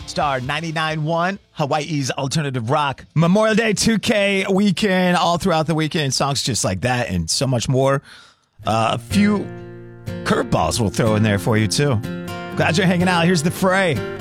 Star 99.1, Hawaii's alternative rock. Memorial Day 2K weekend, all throughout the weekend. Songs just like that and so much more. A few curveballs we'll throw in there for you, too. Glad you're hanging out. Here's The Fray.